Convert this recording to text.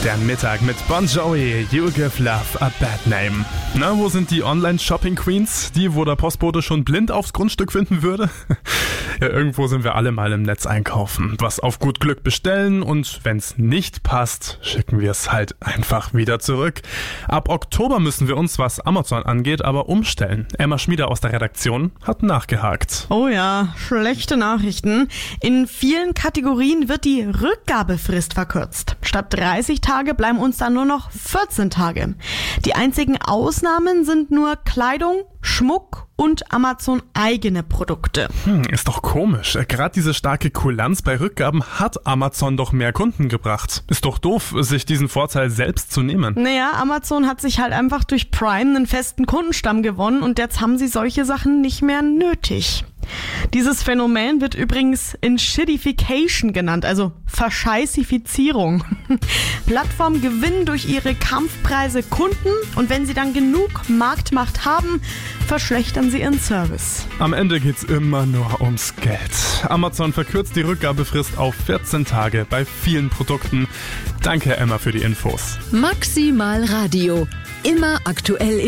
Der Mittag mit Bon Jovi, You Give Love a Bad Name. Na, wo sind die Online-Shopping-Queens? Die, wo der Postbote schon blind aufs Grundstück finden würde? Ja, irgendwo sind wir alle mal im Netz einkaufen. Was auf gut Glück bestellen und wenn's nicht passt, schicken wir es halt einfach wieder zurück. Ab Oktober müssen wir uns, was Amazon angeht, aber umstellen. Emma Schmieder aus der Redaktion hat nachgehakt. Oh ja, schlechte Nachrichten. In vielen Kategorien wird die Rückgabefrist verkürzt. Statt 30 Tage bleiben uns dann nur noch 14 Tage. Die einzigen Ausnahmen sind nur Kleidung, Schmuck und Amazon eigene Produkte. Ist doch komisch. Gerade diese starke Kulanz bei Rückgaben hat Amazon doch mehr Kunden gebracht. Ist doch doof, sich diesen Vorteil selbst zu nehmen. Naja, Amazon hat sich halt einfach durch Prime einen festen Kundenstamm gewonnen und jetzt haben sie solche Sachen nicht mehr nötig. Dieses Phänomen wird übrigens Shittification genannt, also Verscheißifizierung. Plattformen gewinnen durch ihre Kampfpreise Kunden und wenn sie dann genug Marktmacht haben, verschlechtern sie ihren Service. Am Ende geht's immer nur ums Geld. Amazon verkürzt die Rückgabefrist auf 14 Tage bei vielen Produkten. Danke, Emma, für die Infos. Maximal Radio. Immer aktuell